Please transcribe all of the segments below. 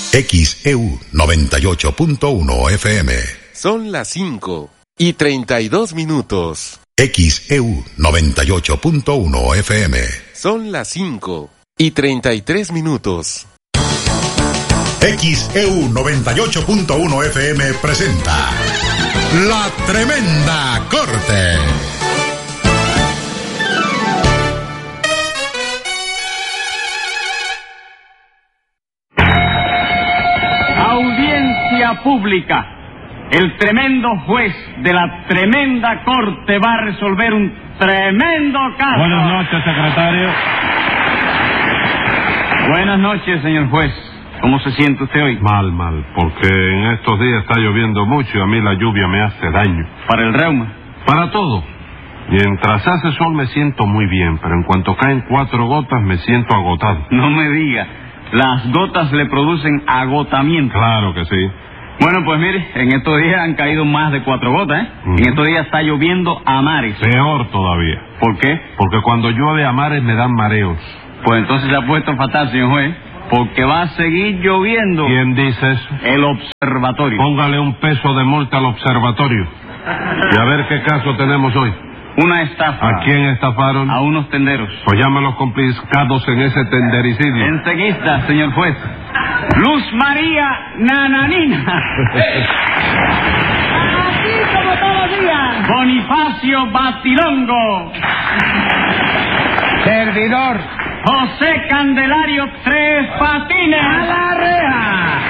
XEU 98.1 FM. Son las 5:32. XEU 98.1 FM. Son las 5:33. XEU 98.1 FM presenta La Tremenda Corte. Audiencia pública. El tremendo juez de la tremenda corte va a resolver un tremendo caso. Buenas noches, secretario. Buenas noches, señor juez. ¿Cómo se siente usted hoy? Mal, porque en estos días está lloviendo mucho y a mí la lluvia me hace daño. ¿Para el reuma? Para todo. Mientras hace sol me siento muy bien, pero en cuanto caen 4 gotas me siento agotado. No me diga. Las gotas le producen agotamiento. Claro que sí. Bueno, pues mire, en estos días han caído más de 4 gotas, ¿eh? En estos días está lloviendo a mares. Peor todavía. ¿Por qué? Porque cuando llueve a mares me dan mareos. Pues entonces se ha puesto fatal, señor juez, porque va a seguir lloviendo. ¿Quién dice eso? El observatorio. Póngale un peso de multa al observatorio. Y a ver qué caso tenemos hoy. Una estafa. ¿A quién estafaron? A unos tenderos. Pues llame a los complicados en ese tendericidio. Enseguida, señor juez. Luz María Nananina. Así como todos los días. Bonifacio Batilongo. Servidor. José Candelario Tres Patines. A la reja.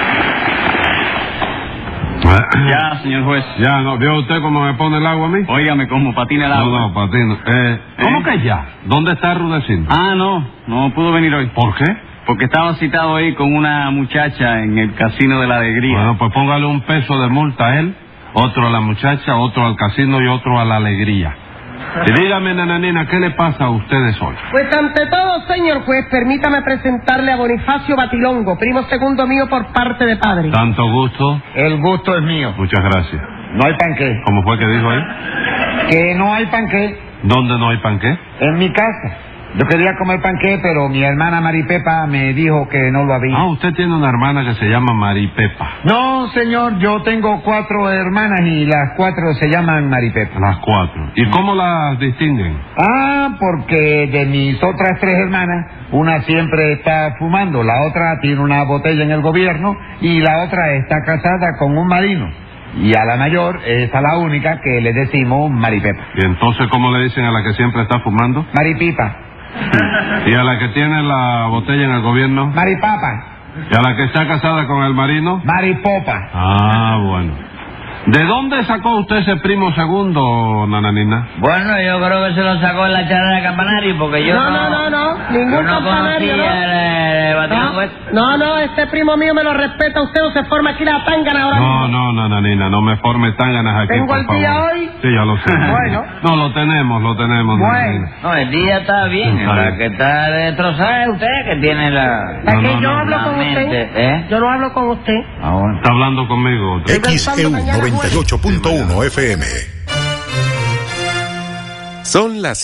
Ya, señor juez. Ya, ¿no? ¿Vio usted cómo me pone el agua a mí? Óigame cómo patina el agua. No, patino. ¿Cómo que ya? ¿Dónde está Rudecindo? Ah, no pudo venir hoy. ¿Por qué? Porque estaba citado ahí con una muchacha en el Casino de la Alegría. Bueno, pues póngale un peso de multa a él, otro a la muchacha, otro al casino y otro a la alegría. Y dígame, nananina, ¿qué le pasa a ustedes hoy? Pues ante todo, señor juez, permítame presentarle a Bonifacio Batilongo, primo segundo mío por parte de padre. ¿Tanto gusto? El gusto es mío. Muchas gracias. No hay panqué. ¿Cómo fue que dijo ahí? Que no hay panqué. ¿Dónde no hay panqué? En mi casa. Yo quería comer panqué, pero mi hermana Maripepa me dijo que no lo había. Ah, usted tiene una hermana que se llama Maripepa. No, señor, yo tengo 4 hermanas y las 4 se llaman Maripepa. Las 4. ¿Y cómo las distinguen? Ah, porque de mis otras 3 hermanas, una siempre está fumando, la otra tiene una botella en el gobierno y la otra está casada con un marino. Y a la mayor es a la única que le decimos Maripepa. ¿Y entonces cómo le dicen a la que siempre está fumando? Maripipa. ¿Y a la que tiene la botella en el gobierno? Maripapa. ¿Y a la que está casada con el marino? Maripopa. Ah, bueno. ¿De dónde sacó usted ese primo segundo, nananina? Bueno, yo creo que se lo sacó en la charla de Campanario, porque yo No, ningún yo no campanario, conocía el Batilongo ese. No, este primo mío me lo respeta, usted no se forma aquí la tángana ahora mismo. No, nananina, no me forme tánganas aquí, ¿Tengo por el día favor. hoy? Sí, ya lo sé. Bueno. No, lo tenemos, Bueno. nananina. No, el día está bien, Está la bien. que está destrozada es usted, que tiene la... ¿Para qué No, yo no, hablo la con mente, usted? ¿eh? Yo no hablo con usted. Ah, bueno. Está hablando conmigo. XEU 98.1 FM. Son las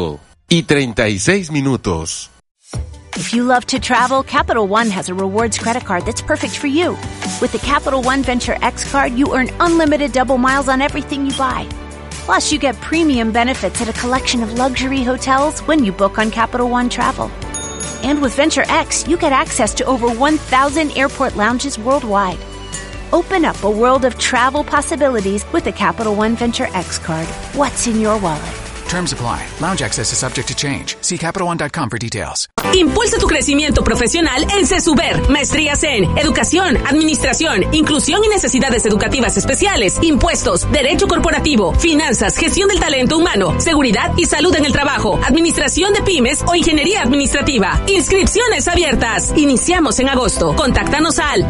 5:36. If you love to travel, Capital One has a rewards credit card that's perfect for you. With the Capital One Venture X card, you earn unlimited double miles on everything you buy. Plus, you get premium benefits at a collection of luxury hotels when you book on Capital One Travel. And with Venture X, you get access to over 1,000 airport lounges worldwide. Open up a world of travel possibilities with the Capital One Venture X card. What's in your wallet? Terms apply. Lounge access is subject to change. See CapitalOne.com for details. Impulsa tu crecimiento profesional en CESUBER. Maestrías en Educación, Administración, Inclusión y Necesidades Educativas Especiales, Impuestos, Derecho Corporativo, Finanzas, Gestión del Talento Humano, Seguridad y Salud en el Trabajo, Administración de Pymes o Ingeniería Administrativa. Inscripciones abiertas. Iniciamos en agosto. Contáctanos al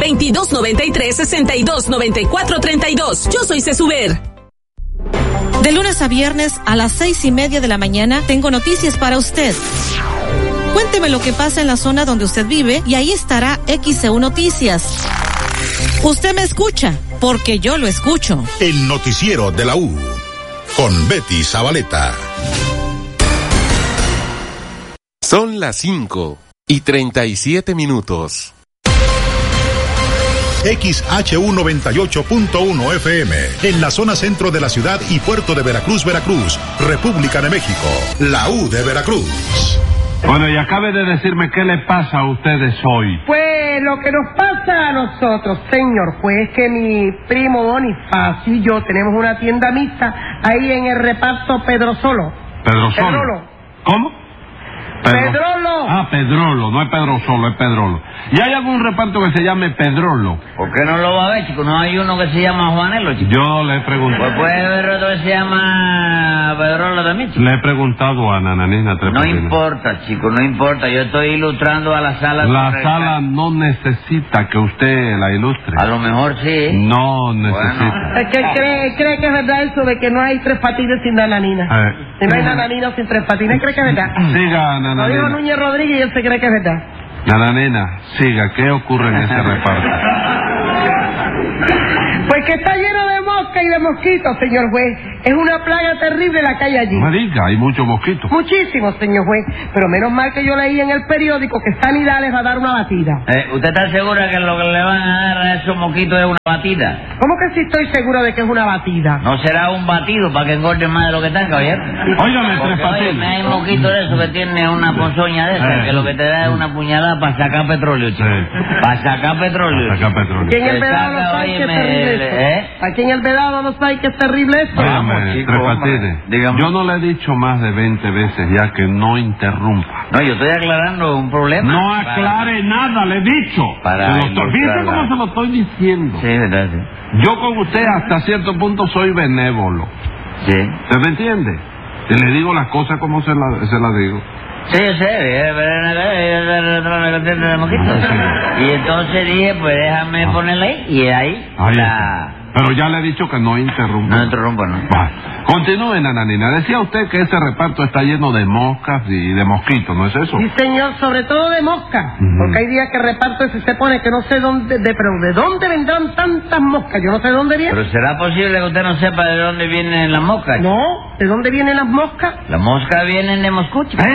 2293-629432. Yo soy CESUBER. De lunes a viernes a las 6:30 de la mañana tengo noticias para usted. Cuénteme lo que pasa en la zona donde usted vive y ahí estará XEU Noticias. Usted me escucha porque yo lo escucho. El noticiero de la U con Betty Zabaleta. Son las 5:37. XHU98.1 FM, en la zona centro de la ciudad y puerto de Veracruz, Veracruz, República de México. La U de Veracruz. Bueno, y acabe de decirme qué le pasa a ustedes hoy. Pues lo que nos pasa a nosotros, señor juez, es que mi primo Bonifacio y yo tenemos una tienda mixta ahí en el reparto Pedro Solo. ¿Pedro Solo? Pedrolo. ¿Cómo? Pedrolo. Ah, Pedrolo, no es Pedro Solo, es Pedrolo. ¿Y hay algún reparto que se llame Pedrolo? ¿Por qué no lo va a ver, chico? ¿No hay uno que se llama Juanelo, chico? Yo le he preguntado. Pues puede haber otro que se llama Pedrolo también, chico. Le he preguntado a Nananina Tres No Patines. importa, chico, no importa. Yo estoy ilustrando a la sala. La sala no necesita que usted la ilustre. A lo mejor sí. No necesita. Bueno. Es que cree que es verdad eso de que no hay Tres Patines sin Nananina. Si no hay Nananina sin Tres Patines, cree que es verdad. Siga, Lo dijo Nananina. Núñez Rodríguez y él se cree que es verdad. Nananina, siga. ¿Qué ocurre en ese reparto? Pues que está lleno de moscas y de mosquitos, señor juez. Es una plaga terrible la que hay allí. No me diga, hay muchos mosquitos. Muchísimos, señor juez. Pero menos mal que yo leí en el periódico que Sanidad les va a dar una batida. ¿Usted está segura que lo que le van a dar a esos mosquitos es una batida? ¿Cómo que sí estoy segura de que es una batida? ¿No será un batido para que engorden más de lo que están, caballero? Óigame, Tres Porque, Patines. oye, hay mosquitos de esos que tienen una ponzoña de esa, que lo que te da es una puñalada para sacar petróleo, chico. Sí. Para sacar petróleo. Para sacar petróleo. Aquí en el Que Vedado no saca, sabe que es óyeme, terrible esto. Aquí en el Vedado no sabe que es terrible esto. Óigame, chico, Tres hombre. Patines. Dígame. Yo no le he dicho más de 20 veces ya que no interrumpa. No, yo estoy aclarando un problema. No aclare nada, le he dicho. Para Fíjese ilustrarla. cómo se lo estoy diciendo. Sí, verdad, sí. Yo con usted hasta cierto punto soy benévolo. Sí. ¿Usted me entiende? Y le digo las cosas como se las digo. Sí, yo sé, y entonces dije, pues déjame ponerla ahí, y ahí Ahí la... está. Pero ya le he dicho que no interrumpa. No interrumpa, ¿no? Va. Continúe, Nananina. Decía usted que ese reparto está lleno de moscas y de mosquitos, ¿no es eso? Sí, señor, sobre todo de moscas. Porque hay días que reparto ese se pone que no sé dónde, pero ¿de dónde vendrán tantas moscas? Yo no sé de dónde vienen. Pero ¿será posible que usted no sepa de dónde vienen las moscas? No, ¿de dónde vienen las moscas? Las moscas vienen de Moscú, chico.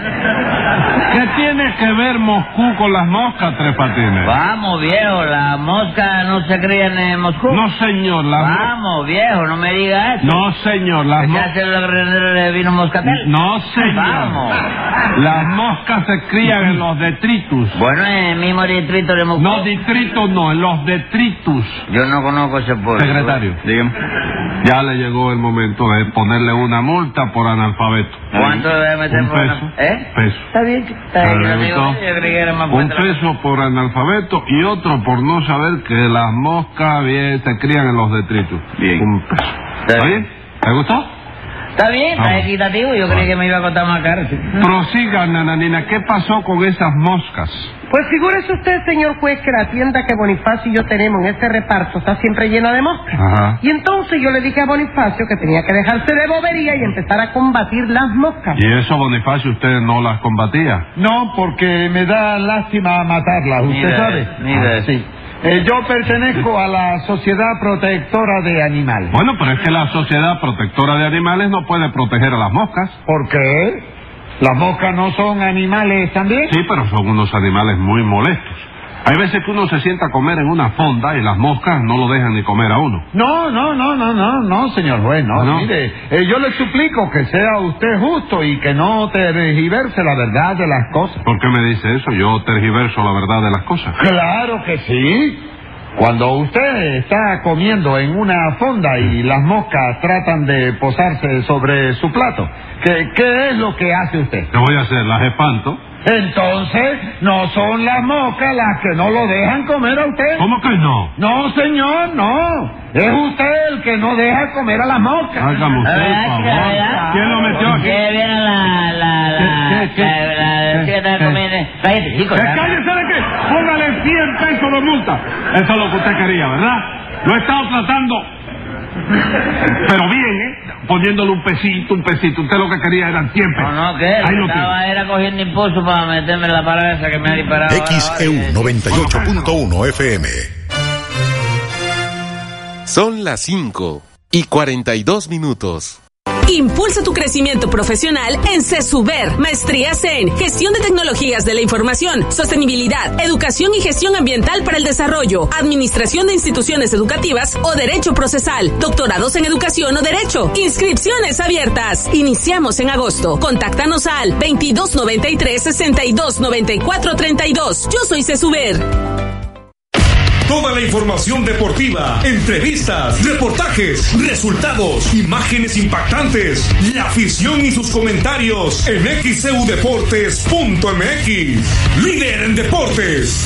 ¿Qué tiene que ver Moscú con las moscas, Tres Patines? Vamos, viejo, las moscas no se crían en Moscú. No, señor, Vamos, viejo, no me diga eso. No, señor, las ¿Se moscas... hace el vino moscatel? No, señor. Vamos. Las moscas se crían en los detritus. Bueno, en el mismo distrito de Moscú. No, distritos no, en los detritus. Yo no conozco ese pueblo. Secretario. Dígame. Ya le llegó el momento de ponerle una multa por analfabeto. ¿Cuánto le voy a meter Un por peso. una- ¿Eh? Peso. Está bien. Está bien, ¿Le yo digo, gustó? yo creí que era más Un fuerte la- peso por analfabeto y otro por no saber que las moscas se crían en los detritus. Bien. Un peso. ¿Está bien? ¿Le gustó? Está bien, está Vamos. equitativo. Yo creí que me iba a costar más caro. Prosiga, Nananina. ¿Qué pasó con esas moscas? Pues figúrese usted, señor juez, que la tienda que Bonifacio y yo tenemos en este reparto está siempre llena de moscas. Ajá. Y entonces yo le dije a Bonifacio que tenía que dejarse de bobería y empezar a combatir las moscas. ¿Y eso, Bonifacio, usted no las combatía? No, porque me da lástima matarlas, usted sabe. Mira, Sí. Yo pertenezco a la Sociedad Protectora de Animales. Bueno, pero es que la Sociedad Protectora de Animales no puede proteger a las moscas. ¿Por qué? ¿Las moscas no son animales también? Sí, pero son unos animales muy molestos. Hay veces que uno se sienta a comer en una fonda y las moscas no lo dejan ni comer a uno. No, señor juez, no. ¿No? Mire, yo le suplico que sea usted justo y que no tergiverse la verdad de las cosas. ¿Por qué me dice eso? Yo tergiverso la verdad de las cosas. Claro que sí. Cuando usted está comiendo en una fonda y las moscas tratan de posarse sobre su plato, ¿qué es lo que hace usted? ¿Qué voy a hacer? ¿Las espanto? Entonces, no son las moscas las que no lo dejan comer a usted. ¿Cómo que no? No, señor, no. Es usted el que no deja comer a las moscas. Hágame usted el favor. ¿Quién lo metió aquí? Que viene la chica está comiendo. Cállate, chico. ¡Cállese de qué! ¡Póngale 100 pesos de multa! Eso es lo que usted quería, ¿verdad? Lo he estado tratando, pero bien, ¿eh? Poniéndole un pesito. Usted lo que quería eran 100 pesos. No, ¿qué? Ahí lo Estaba era cogiendo impulso para meterme en la parada esa que me ha disparado. XEU 98.1 FM. Son las 5:42. Impulsa tu crecimiento profesional en CESUBER. Maestrías en Gestión de Tecnologías de la Información, Sostenibilidad, Educación y Gestión Ambiental para el Desarrollo, Administración de Instituciones Educativas o Derecho Procesal, doctorados en Educación o Derecho. Inscripciones abiertas. Iniciamos en agosto. Contáctanos al 2293-629432. Yo soy CESUBER. Toda la información deportiva, entrevistas, reportajes, resultados, imágenes impactantes, la afición y sus comentarios en xeudeportes.mx. Líder en deportes.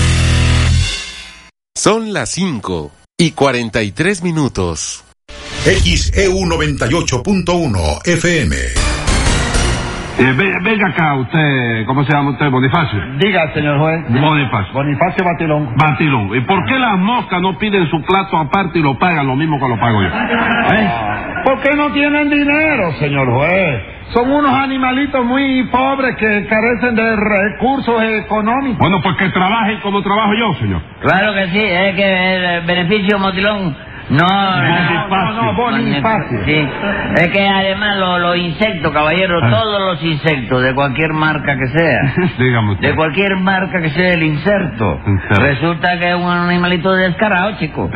Son las 5:43. XEU 98.1 FM. Venga acá, usted, ¿cómo se llama usted? ¿Bonifacio? Diga, señor juez. Bonifacio. Bonifacio Batilón. Batilón. ¿Y por qué las moscas no piden su plato aparte y lo pagan lo mismo que lo pago yo? ¿Por qué no tienen dinero, señor juez? Son unos animalitos muy pobres que carecen de recursos económicos. Bueno, pues que trabajen como trabajo yo, señor. Claro que sí, es que el beneficio Motilón Bonifacio. Sí, es que además los insectos, caballero, todos los insectos, de cualquier marca que sea, dígame usted, de cualquier marca que sea el inserto, resulta que es un animalito descarado, chico.